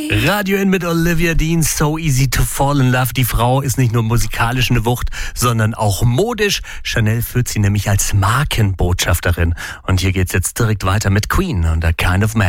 Radio In mit Olivia Dean, So Easy to Fall in Love. Die Frau ist nicht nur musikalisch eine Wucht, sondern auch modisch. Chanel führt sie nämlich als Markenbotschafterin. Und hier geht's jetzt direkt weiter mit Queen und A Kind of Man.